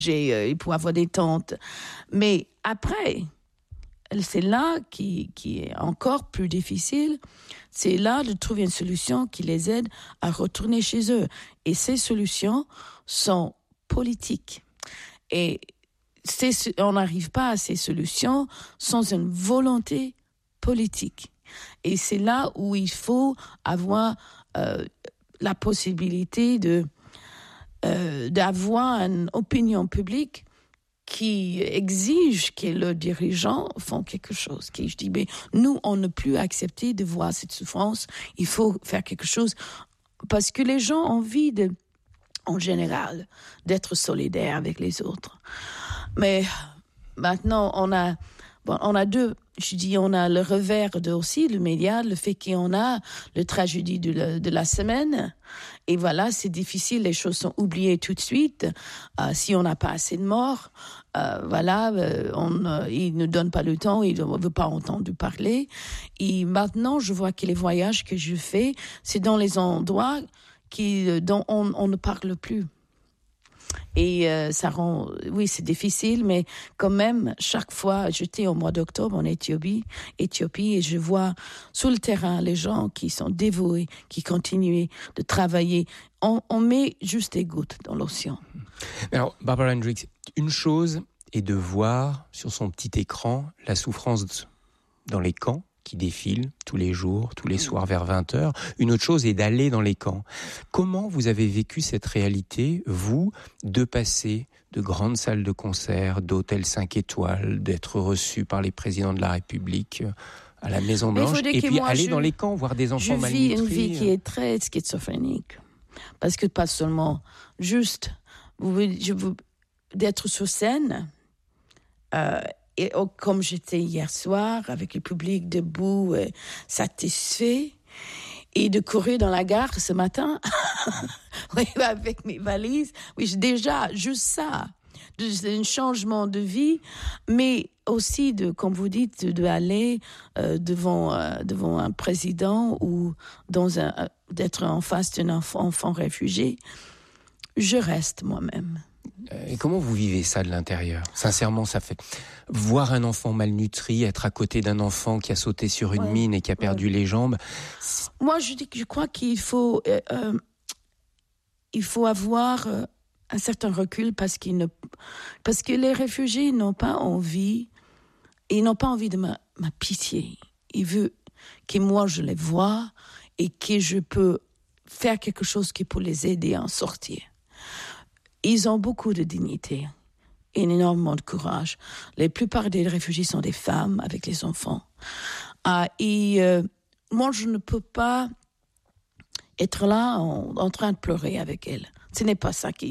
il faut avoir des tentes. Mais après, c'est là qui est encore plus difficile. C'est là de trouver une solution qui les aide à retourner chez eux. Et ces solutions sont politiques. Et on n'arrive pas à ces solutions sans une volonté politique. Et c'est là où il faut avoir la possibilité d'avoir une opinion publique qui exige que leurs dirigeants font quelque chose. Je dis, mais nous, on ne peut plus accepter de voir cette souffrance. Il faut faire quelque chose. Parce que les gens ont envie, en général, d'être solidaires avec les autres. Mais maintenant, on a deux. Je dis, on a le revers aussi, le média, le fait qu'on a le tragédie de la semaine. Et voilà, c'est difficile, les choses sont oubliées tout de suite. Si on n'a pas assez de morts, il ne donne pas le temps, il ne veut pas entendre parler. Et maintenant, je vois que les voyages que je fais, c'est dans les endroits dont on ne parle plus. Et ça rend, oui, c'est difficile, mais quand même, chaque fois, j'étais au mois d'octobre en Éthiopie, et je vois sur le terrain les gens qui sont dévoués, qui continuent de travailler. On met juste des gouttes dans l'océan. Alors, Barbara Hendricks, une chose est de voir sur son petit écran la souffrance dans les camps qui défilent tous les jours, tous les soirs vers 20h. Une autre chose est d'aller dans les camps. Comment vous avez vécu cette réalité, vous, de passer de grandes salles de concert, d'hôtels 5 étoiles, d'être reçu par les présidents de la République à la Maison-Blanche, et puis aller dans les camps, voir des enfants malnutris? Je vis une vie qui est très schizophrénique. Parce que pas seulement juste d'être sur scène, et comme j'étais hier soir, avec le public debout, satisfait, et de courir dans la gare ce matin, oui, avec mes valises, oui, déjà, juste ça, un changement de vie, mais aussi, comme vous dites, d'aller devant un président ou d'être en face d'un enfant réfugié. Je reste moi-même. Et comment vous vivez ça de l'intérieur ? Sincèrement, ça fait voir un enfant malnutri, être à côté d'un enfant qui a sauté sur une mine et qui a perdu les jambes. Moi, je crois qu'il faut avoir un certain recul parce que les réfugiés n'ont pas envie, ils n'ont pas envie de ma pitié. Ils veulent que moi je les vois et que je peux faire quelque chose qui peut les aider à en sortir. Ils ont beaucoup de dignité et énormément de courage. La plupart des réfugiés sont des femmes avec les enfants. Moi, je ne peux pas être là en train de pleurer avec elles. Ce n'est pas ça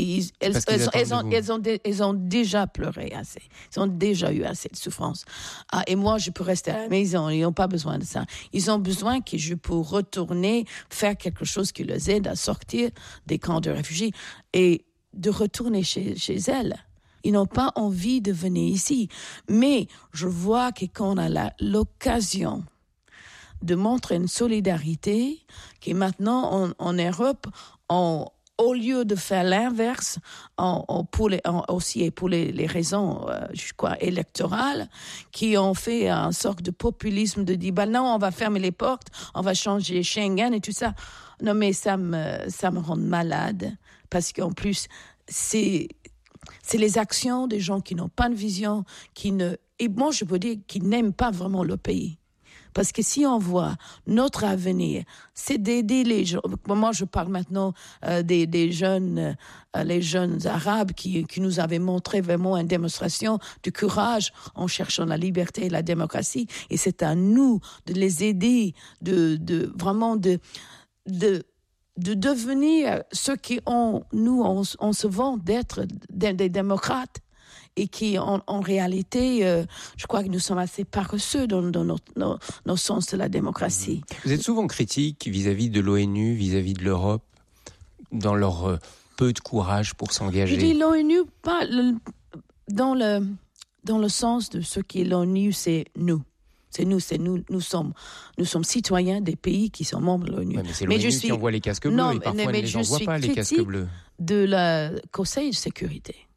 elles ont déjà pleuré assez. Ils ont déjà eu assez de souffrance. Et moi, je peux rester à la maison. Ils n'ont pas besoin de ça. Ils ont besoin que je peux retourner, faire quelque chose qui les aide à sortir des camps de réfugiés et de retourner chez elles. Ils n'ont pas envie de venir ici. Mais je vois que quand on a l'occasion de montrer une solidarité, qui maintenant en Europe, au lieu de faire l'inverse, aussi pour les raisons, je crois, électorales, qui ont fait un sorte de populisme de dire, non, on va fermer les portes, on va changer Schengen et tout ça. Non, mais ça me rend malade, parce qu'en plus, c'est les actions des gens qui n'ont pas de vision, et moi, je peux dire, qui n'aiment pas vraiment le pays. Parce que si on voit notre avenir, c'est d'aider les gens. Moi, je parle maintenant des jeunes, les jeunes arabes qui nous avaient montré vraiment une démonstration de courage en cherchant la liberté et la démocratie. Et c'est à nous de les aider, vraiment de devenir ceux qui on se vante d'être des démocrates. Et qui, en réalité, je crois que nous sommes assez paresseux dans nos sens de la démocratie. Vous êtes souvent critique vis-à-vis de l'ONU, vis-à-vis de l'Europe, dans leur peu de courage pour s'engager. Je dis l'ONU, pas dans le sens de ce qui est l'ONU, c'est nous. C'est nous. Nous sommes citoyens des pays qui sont membres de l'ONU. Ouais, mais c'est l'ONU qui envoie les casques bleus, et parfois elle ne les envoie pas, les casques bleus. De la Conseil de sécurité.